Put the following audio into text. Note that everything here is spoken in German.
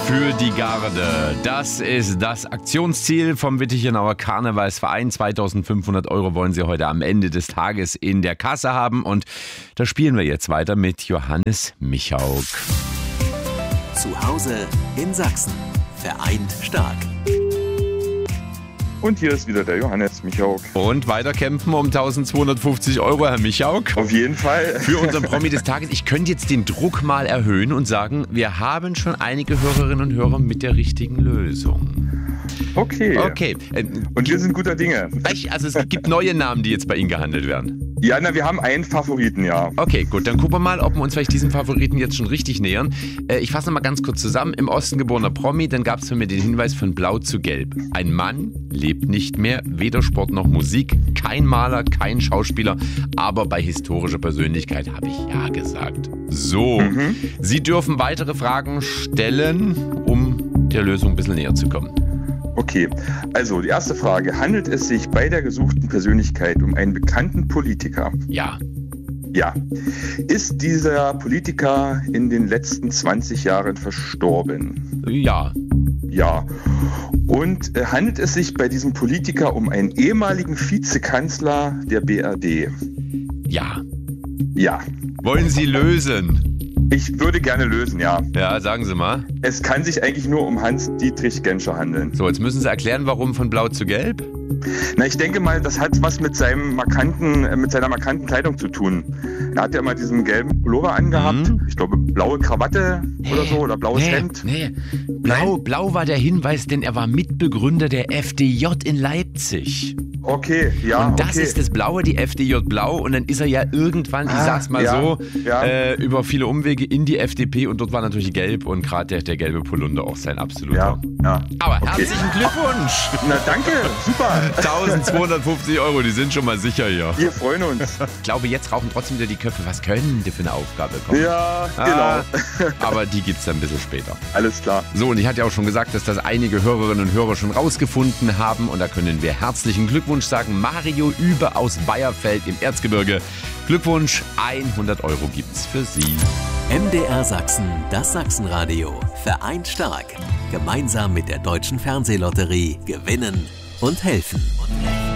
für die Garde. Das ist das Aktionsziel vom Wittichenauer Karnevalsverein. 2.500 € wollen sie heute am Ende des Tages in der Kasse haben. Und da spielen wir jetzt weiter mit Johannes Michauk. Zu Hause in Sachsen. Vereint stark. Und hier ist wieder der Johannes Michauk. Und weiterkämpfen um 1.250 €, Herr Michauk. Auf jeden Fall. Für unseren Promi des Tages. Ich könnte jetzt den Druck mal erhöhen und sagen, wir haben schon einige Hörerinnen und Hörer mit der richtigen Lösung. Okay. Und wir sind guter Dinge. Also es gibt neue Namen, die jetzt bei Ihnen gehandelt werden. Ja, wir haben einen Favoriten, ja. Okay, gut, dann gucken wir mal, ob wir uns vielleicht diesem Favoriten jetzt schon richtig nähern. Ich fasse noch mal ganz kurz zusammen. Im Osten geborener Promi, dann gab es für mich den Hinweis von Blau zu Gelb. Ein Mann lebt nicht mehr, weder Sport noch Musik, kein Maler, kein Schauspieler, aber bei historischer Persönlichkeit habe ich ja gesagt. So, Sie dürfen weitere Fragen stellen, um der Lösung ein bisschen näher zu kommen. Okay, also die erste Frage. Handelt es sich bei der gesuchten Persönlichkeit um einen bekannten Politiker? Ja. Ja. Ist dieser Politiker in den letzten 20 Jahren verstorben? Ja. Ja. Und handelt es sich bei diesem Politiker um einen ehemaligen Vizekanzler der BRD? Ja. Ja. Wollen Sie lösen? Ich würde gerne lösen, ja. Ja, sagen Sie mal. Es kann sich eigentlich nur um Hans-Dietrich Genscher handeln. So, jetzt müssen Sie erklären, warum von Blau zu Gelb? Na, ich denke mal, das hat was mit seiner markanten Kleidung zu tun. Er hat ja immer diesen gelben Pullover angehabt. Ich glaube, blaue Krawatte oder so, oder blaues Hemd. Blau war der Hinweis, denn er war Mitbegründer der FDJ in Leipzig. Okay, ja. Und das ist das Blaue, die FDJ Blau. Und dann ist er ja irgendwann, ich sag's mal über viele Umwege in die FDP. Und dort war natürlich Gelb und gerade der gelbe Polunder auch sein absoluter. Ja. Aber herzlichen Glückwunsch! Na, danke, super. 1.250 €, die sind schon mal sicher hier. Wir freuen uns. Ich glaube, jetzt rauchen trotzdem wieder die Köpfe. Was könnte für eine Aufgabe kommen? Ja, genau. Aber die gibt's dann ein bisschen später. Alles klar. So, und ich hatte ja auch schon gesagt, dass das einige Hörerinnen und Hörer schon rausgefunden haben. Und da können wir herzlichen Glückwunsch sagen. Mario Übe aus Bayerfeld im Erzgebirge. Glückwunsch, 100 € gibt's für Sie. MDR Sachsen, das Sachsenradio. Vereint stark. Gemeinsam mit der Deutschen Fernsehlotterie gewinnen und helfen.